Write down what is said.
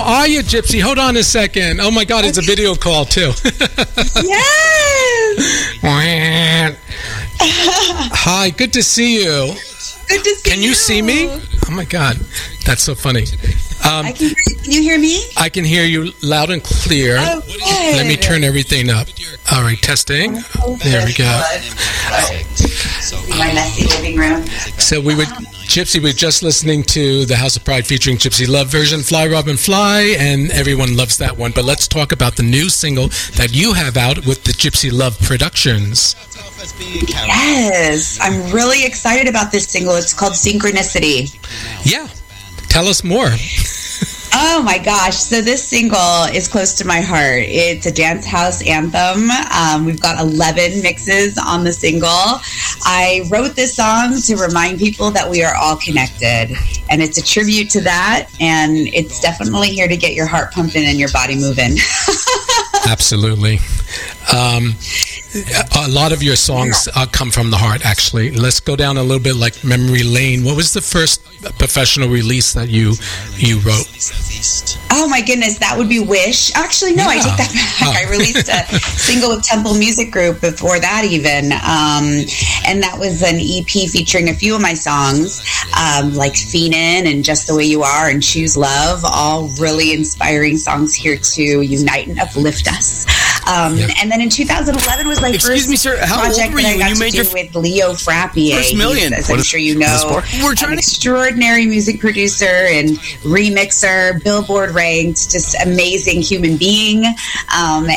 are you, Gypsy? Hold on a second. Oh my God, it's a video call too. Yes. Hi, good to see you. Good to see you. Can you see me? Oh my God, that's so funny. Can you hear me? I can hear you loud and clear. Okay. Let me turn everything up. All right, testing. There we go. My messy living room. So Gypsy, we're just listening to the House of Pride featuring Gypsy Love version, Fly Robin Fly, and everyone loves that one. But let's talk about the new single that you have out with the Gypsy Love Productions. Yes, I'm really excited about this single. It's called Synchronicity. Yeah, tell us more. Oh my gosh. So this single is close to my heart. It's a dance house anthem. We've got 11 mixes on the single. I wrote this song to remind people that we are all connected. And it's a tribute to that. And it's definitely here to get your heart pumping and your body moving. Absolutely. A lot of your songs come from the heart, actually. Let's go down a little bit like memory lane. What was the first professional release that you wrote? Oh my goodness, that would be Wish. Actually, no, I take that back. I released a single with Temple Music Group before that even. And that was an EP featuring a few of my songs, like Feenin' and Just the Way You Are and Choose Love, all really inspiring songs here to unite and uplift us. And then in 2011 was my Excuse first me, sir, how project old were that you I when got you to made do with Leo Frappier. First million? As I'm sure you know, We're trying an extraordinary music producer and remixer, Billboard ranked, just amazing human being.